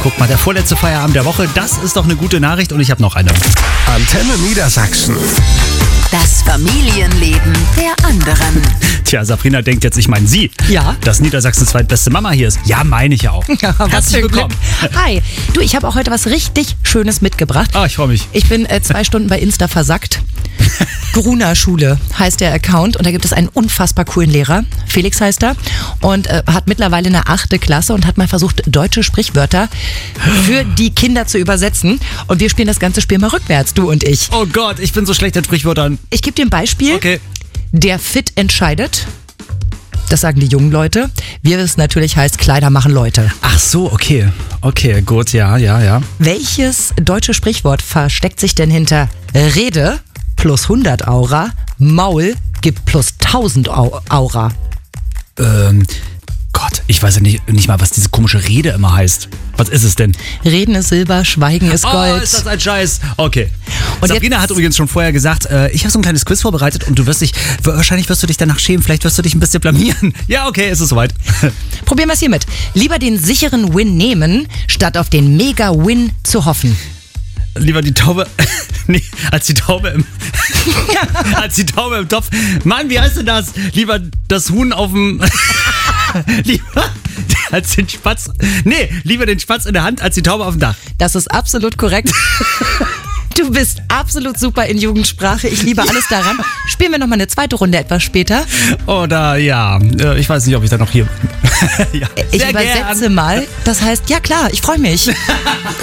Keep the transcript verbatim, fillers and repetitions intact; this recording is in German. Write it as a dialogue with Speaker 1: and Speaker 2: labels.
Speaker 1: guck mal, der vorletzte Feierabend der Woche, das ist doch eine gute Nachricht und ich habe noch eine.
Speaker 2: Antenne Niedersachsen.
Speaker 3: Das Familienleben der anderen.
Speaker 1: Tja, Sabrina denkt jetzt, ich meine sie.
Speaker 4: Ja.
Speaker 1: Dass Niedersachsens zweitbeste Mama hier ist. Ja, meine ich ja auch.
Speaker 4: Ja, was
Speaker 1: Herzlich
Speaker 4: für ein
Speaker 1: willkommen.
Speaker 4: Glück. Hi, du, ich habe auch heute was richtig Schönes mitgebracht.
Speaker 1: Ah, ich freue mich.
Speaker 4: Ich bin äh, zwei Stunden bei Insta versackt. Gruner Schule heißt der Account und da gibt es einen unfassbar coolen Lehrer, Felix heißt er, und äh, hat mittlerweile eine achte Klasse und hat mal versucht, deutsche Sprichwörter für die Kinder zu übersetzen. Und wir spielen das ganze Spiel mal rückwärts, du und ich.
Speaker 1: Oh Gott, ich bin so schlecht in Sprichwörtern.
Speaker 4: Ich gebe dir ein Beispiel.
Speaker 1: Okay.
Speaker 4: Der Fit entscheidet. Das sagen die jungen Leute. Wir wissen natürlich, heißt Kleider machen Leute.
Speaker 1: Ach so, okay. Okay, gut, ja, ja, ja.
Speaker 4: Welches deutsche Sprichwort versteckt sich denn hinter Rede plus hundert Aura, Maul gibt plus tausend Au- Aura?
Speaker 1: Ähm, Gott, ich weiß ja nicht, nicht mal, was diese komische Rede immer heißt. Was ist es denn?
Speaker 4: Reden ist Silber, Schweigen ist Gold.
Speaker 1: Oh, ist das ein Scheiß. Okay.
Speaker 4: Und
Speaker 1: Sabrina
Speaker 4: jetzt-
Speaker 1: hat übrigens schon vorher gesagt, äh, ich habe so ein kleines Quiz vorbereitet und du wirst dich, wahrscheinlich wirst du dich danach schämen, vielleicht wirst du dich ein bisschen blamieren. Ja, okay, ist es soweit.
Speaker 4: Probieren wir es hiermit. Lieber den sicheren Win nehmen, statt auf den Mega-Win zu hoffen.
Speaker 1: Lieber die Taube, nee, als die Taube im, als die Taube im Topf. Mann, wie heißt denn das? Lieber das Huhn auf dem, lieber als den Spatz, nee, lieber den Spatz in der Hand als die Taube auf dem Dach.
Speaker 4: Das ist absolut korrekt. Du bist absolut super in Jugendsprache. Ich liebe alles daran. Spielen wir nochmal eine zweite Runde etwas später.
Speaker 1: Oder ja, äh, ich weiß nicht, ob ich da noch hier. Ja,
Speaker 4: Ich
Speaker 1: sehr
Speaker 4: übersetze
Speaker 1: gern.
Speaker 4: mal. Das heißt, ja klar, ich freue mich.